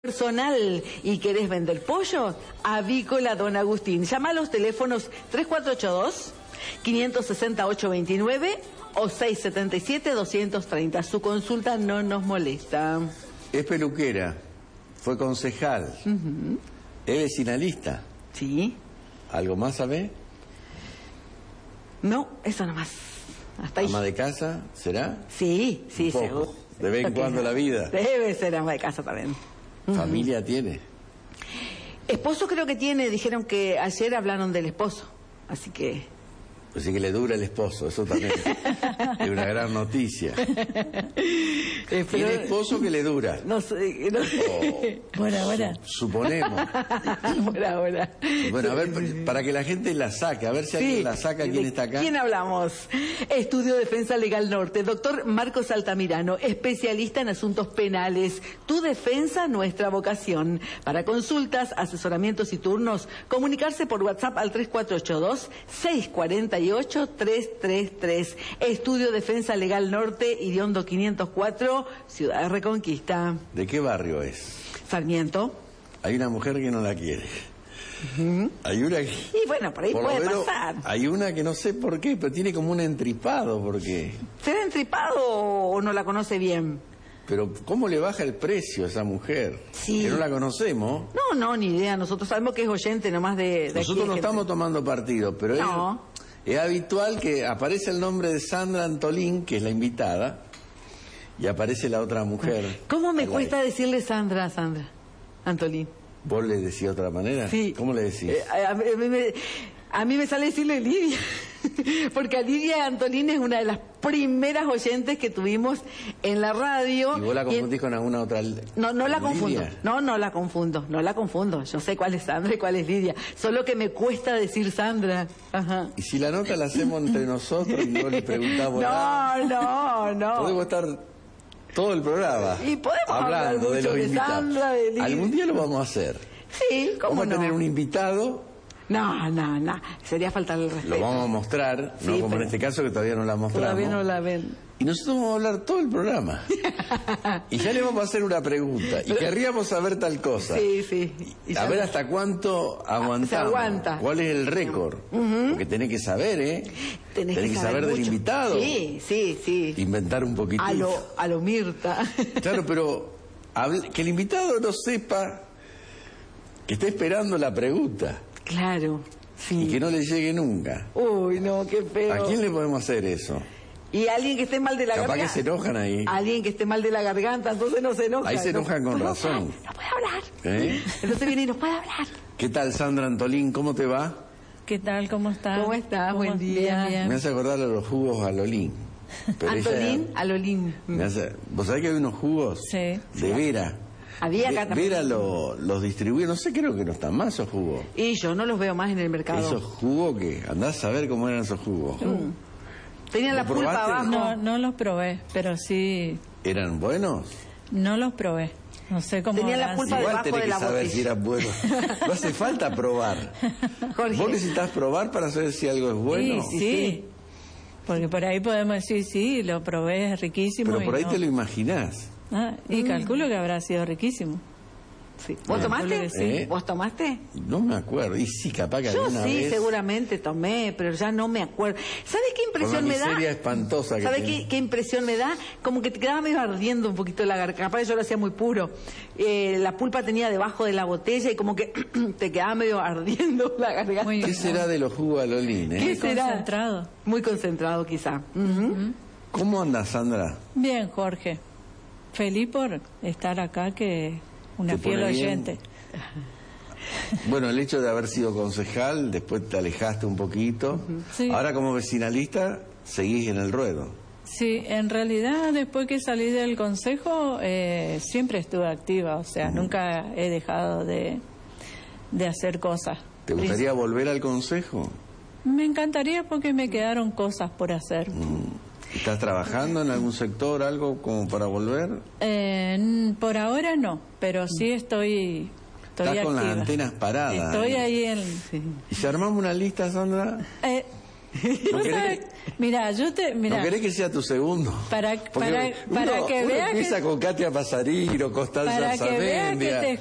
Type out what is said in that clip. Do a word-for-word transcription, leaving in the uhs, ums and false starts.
personal y querés vender pollo, Avícola Don Agustín. Llama a los teléfonos tres cuatro ocho dos, cinco seis ocho, dos nueve o seis siete siete, dos tres cero. Su consulta no nos molesta. Es peluquera, fue concejal, uh-huh. Es vecinalista. Sí. ¿Algo más sabe? No, eso nomás. Hasta ahí. ¿Ama de casa será? Sí, sí, Un poco. seguro. De vez en cuando la vida. Debe ser ama de casa también. ¿Familia uh-huh. tiene? Esposo creo que tiene, dijeron que ayer hablaron del esposo, así que... Pues sí que le dura el esposo, eso también es una gran noticia. Eh, ¿Tiene esposo que le dura? No sé. No sé. Oh, por ahora. Su, suponemos. Por ahora. Bueno, a ver, para que la gente la saque, a ver si sí. alguien la saca, ¿quién está acá? ¿Quién hablamos? Estudio Defensa Legal Norte, doctor Marcos Altamirano, especialista en asuntos penales. Tu defensa, nuestra vocación. Para consultas, asesoramientos y turnos, comunicarse por WhatsApp al tres cuatro ocho dos, seis cuatro ocho, tres tres tres. Estudio Defensa Legal Norte, Iriondo quinientos cuatro, Ciudad de Reconquista. ¿De qué barrio es? Sarmiento. Hay una mujer que no la quiere. Uh-huh. Hay una que... Y bueno, por ahí por puede menos, pasar. Hay una que no sé por qué, pero tiene como un entripado, porque... ¿Será entripado o no la conoce bien? Pero ¿cómo le baja el precio a esa mujer? Sí. Que no la conocemos. No, no, ni idea. Nosotros sabemos que es oyente nomás de... de Nosotros no estamos tomando partido, pero no. es, es habitual que aparece el nombre de Sandra Antolín, que es la invitada, y aparece la otra mujer. ¿Cómo me cuesta la... decirle Sandra a Sandra Antolín? ¿Vos le decís de otra manera? Sí. ¿Cómo le decís? Eh, a, a, mí me, a mí me sale decirle Lidia, porque a Lidia Antolín es una de las primeras oyentes que tuvimos en la radio. ¿Y vos la confundís en... con alguna otra? No, no la confundo. No, no la confundo, no la confundo. Yo sé cuál es Sandra y cuál es Lidia. Solo que me cuesta decir Sandra. Ajá. Y si la nota la hacemos entre nosotros y no le preguntamos no, nada. No, no, no. Podemos estar todo el programa y podemos hablando hablar de los de invitados. Sandra, de Lidia. Algún día lo vamos a hacer. Sí, ¿cómo vamos no? a tener un invitado. No, no, no. Sería faltar el respeto. Lo vamos a mostrar, sí, no como en este caso que todavía no la mostramos. Todavía no la ven. Y nosotros vamos a hablar todo el programa. Y ya le vamos a hacer una pregunta. Y querríamos saber tal cosa. Sí, sí. Y a ver hasta cuánto aguantamos. Se aguanta. ¿Cuál es el récord? Uh-huh. Porque tenés que saber, ¿eh? Tenés, tenés que, que saber, saber del invitado. Sí, sí, sí. Inventar un poquitito. A lo, a lo Mirta. Claro, pero que el invitado no sepa que está esperando la pregunta. Claro. Sí. Y que no le llegue nunca. Uy, no, qué feo. ¿A quién le podemos hacer eso? Y alguien que esté mal de la Capaz garganta. Capaz que se enojan ahí. Alguien que esté mal de la garganta, entonces no se enoja. Ahí se enojan no, con no, razón. No, no puede hablar. ¿Eh? Entonces viene y no puede hablar. ¿Qué tal, Sandra Antolín? ¿Cómo te va? ¿Qué tal? ¿Cómo estás? ¿Cómo estás? Buen día. Bien, bien. Me hace acordar a los jugos Alolín. Antolín, ella, Alolín. Me hace, ¿Vos sabés que hay unos jugos sí. de sí. Vera? Había acá también. Vera lo, los distribuye, no sé, creo que no están más esos jugos. Y yo no los veo más en el mercado. ¿Esos jugos que andás a ver cómo eran esos jugos? Mm. Tenían la pulpa probaste? abajo. No, no los probé, pero sí... ¿Eran buenos? No los probé. No sé cómo... Tenían la pulpa Igual debajo tenés de que la saber botella. si eran buenos. No hace falta probar. Jorge. ¿Vos necesitas probar para saber si algo es bueno? Sí, sí, sí. Porque por ahí podemos decir, sí, lo probé, es riquísimo. Pero por ahí no. te lo imaginás. Ah, y mm. calculo que habrá sido riquísimo. Sí. ¿Vos tomaste? Sí. ¿Eh? ¿Vos tomaste? No me acuerdo. Y sí, capaz que Yo alguna sí, vez... seguramente tomé, pero ya no me acuerdo. ¿Sabes qué impresión me da? Por la miseria espantosa que ¿Sabes tenés. qué, qué impresión me da? Como que te quedaba medio ardiendo un poquito la garganta. Capaz yo lo hacía muy puro. Eh, la pulpa tenía debajo de la botella y como que te quedaba medio ardiendo la garganta. Muy ¿Qué será de los jugos Alolín, eh? ¿Qué Muy será? concentrado. Muy concentrado, quizá. Uh-huh. Uh-huh. ¿Cómo andas, Sandra? Bien, Jorge. Feliz por estar acá, que una ¿Te fiel pone bien? oyente. Bueno, el hecho de haber sido concejal, después te alejaste un poquito. Uh-huh. Sí. Ahora como vecinalista, seguís en el ruedo. Sí, en realidad después que salí del consejo eh, siempre estuve activa, o sea, uh-huh. nunca he dejado de, de hacer cosas. ¿Te gustaría volver al consejo? Me encantaría porque me quedaron cosas por hacer. Uh-huh. ¿Estás trabajando en algún sector, algo como para volver? Eh, por ahora no, pero sí estoy... Estoy Estás con activa. las antenas paradas. Estoy ¿eh? ahí en... Sí. ¿Y si armamos una lista, Sandra? Eh, ¿No querés, Mira, yo te... Mirá, ¿no querés que sea tu segundo? Para, Porque para, para uno, que uno veas empieza que... con Katia Pasarino, Constanza Para que veas que Saavedra. te